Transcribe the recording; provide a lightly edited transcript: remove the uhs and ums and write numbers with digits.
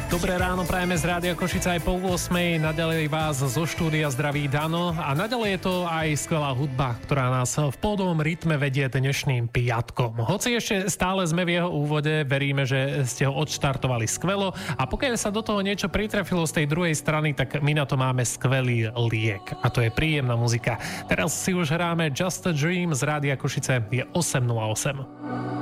Dobré ráno, prajeme z Rádia Košice aj po 8. Naďalej vás zo štúdia zdraví Dano a naďalej je to aj skvelá hudba, ktorá nás v pódovom rytme vedie dnešným piatkom. Hoci ešte stále sme v jeho úvode, veríme, že ste ho odštartovali skvelo a pokiaľ sa do toho niečo pritrafilo z tej druhej strany, tak my na to máme skvelý liek a to je príjemná muzika. Teraz si už hráme Just a Dream z Rádia Košice, je 8:08.